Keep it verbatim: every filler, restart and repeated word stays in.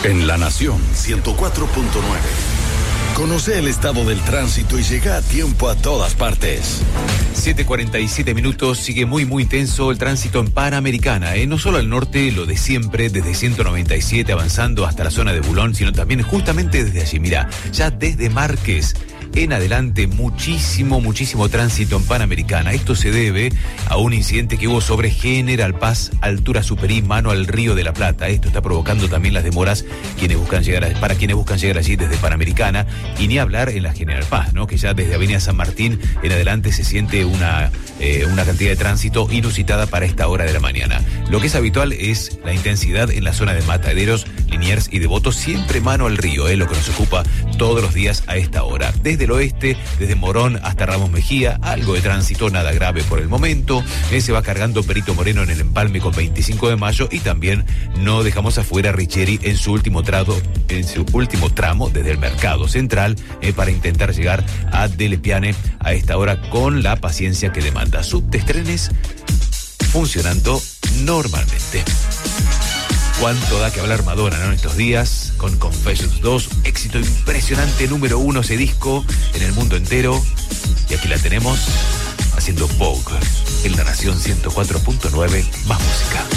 En La Nación ciento cuatro punto nueve. Conoce el estado del tránsito y llega a tiempo a todas partes. siete cuarenta y siete minutos, sigue muy muy intenso el tránsito en Panamericana, ¿eh? No solo al norte, lo de siempre, desde ciento noventa y siete avanzando hasta la zona de Bulón, sino también justamente desde allí, mirá, ya desde Márquez en adelante, muchísimo, muchísimo tránsito en Panamericana. Esto se debe a un incidente que hubo sobre General Paz, altura Superí, mano al Río de la Plata. Esto está provocando también las demoras quienes buscan llegar a, para quienes buscan llegar allí desde Panamericana, y ni hablar en la General Paz, ¿no? Que ya desde Avenida San Martín en adelante se siente una, eh, una cantidad de tránsito inusitada para esta hora de la mañana. Lo que es habitual es la intensidad en la zona de Mataderos, Liniers y Devoto, siempre mano al río, ¿eh? Lo que nos ocupa todos los días a esta hora. Desde el oeste, desde Morón hasta Ramos Mejía, algo de tránsito, nada grave por el momento. Eh, se va cargando Perito Moreno en el empalme con veinticinco de mayo, y también no dejamos afuera Richeri en su último tramo, en su último tramo desde el Mercado Central, eh, para intentar llegar a Delepiane a esta hora con la paciencia que demanda. Subtes, trenes funcionando normalmente. Cuánto da que hablar Madonna, ¿no? En estos días, con Confessions dos, éxito impresionante, número uno ese disco en el mundo entero. Y aquí la tenemos haciendo Vogue en La Nación ciento cuatro punto nueve, más música.